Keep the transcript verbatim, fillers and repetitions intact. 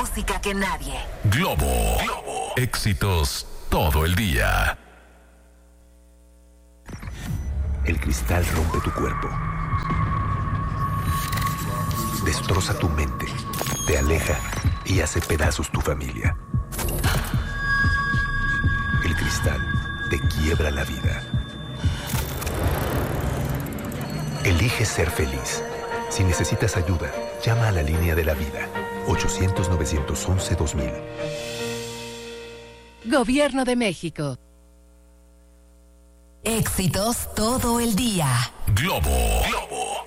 música que nadie. Globo. Globo. Éxitos todo el día. El cristal rompe tu cuerpo. Destroza tu mente. Te aleja y hace pedazos tu familia. El cristal te quiebra la vida. Elige ser feliz. Si necesitas ayuda, llama a la línea de la vida. ochocientos, novecientos once, dos mil. Gobierno de México. Éxitos todo el día. Globo.